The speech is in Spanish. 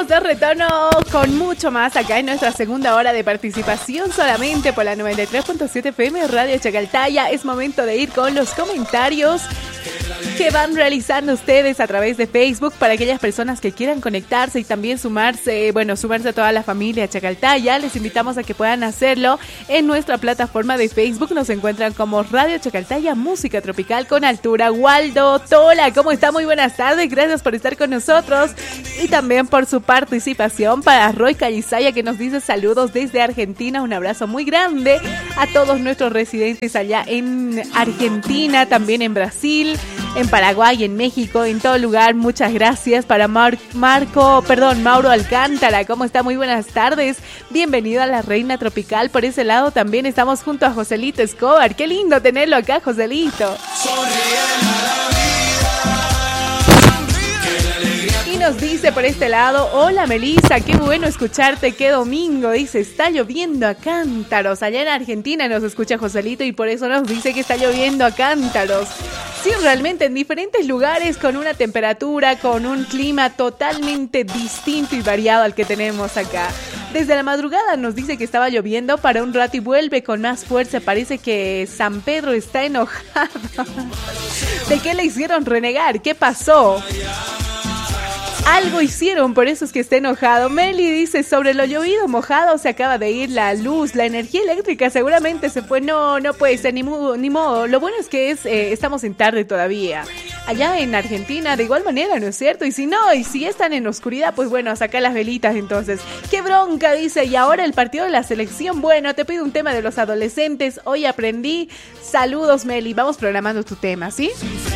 de retorno con mucho más acá en nuestra segunda hora de participación solamente por la 93.7 FM Radio Chacaltaya. Es momento de ir con los comentarios que van realizando ustedes a través de Facebook para aquellas personas que quieran conectarse y también sumarse a toda la familia Chacaltaya. Les invitamos a que puedan hacerlo en nuestra plataforma de Facebook. Nos encuentran como Radio Chacaltaya Música Tropical con Altura. Waldo Tola, ¿cómo está? Muy buenas tardes, gracias por estar con nosotros y también por su participación. Para Roy Calizaya, que nos dice saludos desde Argentina, un abrazo muy grande a todos nuestros residentes allá en Argentina, también en Brasil, en Paraguay, en México, en todo lugar. Muchas gracias. Para Mauro Alcántara, ¿cómo está? Muy buenas tardes, bienvenido a la Reina Tropical. Por ese lado también estamos junto a Joselito Escobar. Qué lindo tenerlo acá, Joselito. Nos dice por este lado, hola Melissa, qué bueno escucharte, qué domingo, dice, está lloviendo a cántaros. Allá en Argentina nos escucha Joselito y por eso nos dice que está lloviendo a cántaros. Sí, realmente en diferentes lugares con una temperatura, con un clima totalmente distinto y variado al que tenemos acá. Desde la madrugada nos dice que estaba lloviendo, para un rato y vuelve con más fuerza. Parece que San Pedro está enojado. ¿De qué le hicieron renegar? ¿Qué pasó? Algo hicieron, por eso es que está enojado. Meli dice, sobre lo llovido mojado se acaba de ir la luz, la energía eléctrica seguramente se fue. No puede ser, ni modo. Lo bueno es que estamos en tarde todavía. Allá en Argentina de igual manera, ¿no es cierto? Y si están en oscuridad, pues bueno, a sacar las velitas entonces. ¡Qué bronca! Dice, y ahora el partido de la selección. Bueno, te pido un tema de los adolescentes, hoy aprendí. Saludos, Meli, vamos programando tu tema, ¿sí?